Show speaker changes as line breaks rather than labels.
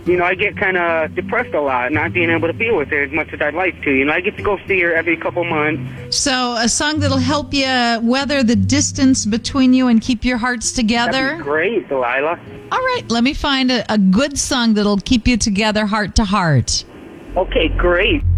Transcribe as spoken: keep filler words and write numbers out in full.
you know, I get kind of depressed a lot, not being able to be with her as much as I'd like to. You know, I get to go see her every couple months.
So a song that'll help you weather the distance between you and keep your hearts together?
That'd be great, Delilah.
All right, let me find a, a good song that'll keep you together heart to heart.
Okay, great.